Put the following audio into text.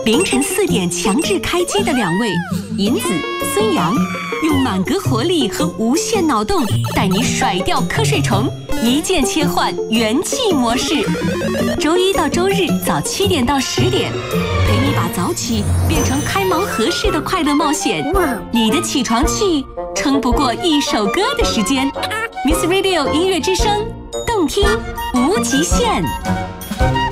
凌晨4点强制开机的2位，银子、孙杨，用满格活力和无限脑洞带你甩掉瞌睡虫，一键切换元气模式。周一到周日早7点到10点，陪你把早起变成开盲盒式的快乐冒险。你的起床气撑不过一首歌的时间。Miss Radio 音乐之声，动听无极限。